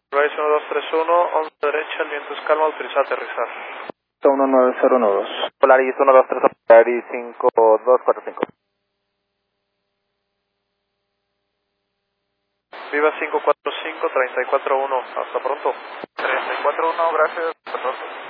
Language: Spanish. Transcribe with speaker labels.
Speaker 1: Rise 1231, 11 derecha, el viento es calma, autoriza aterrizar.
Speaker 2: 1902.
Speaker 3: Polaris 123, Polaris 5245.
Speaker 1: Viva 545, 341, hasta pronto.
Speaker 3: 341, gracias, hasta pronto.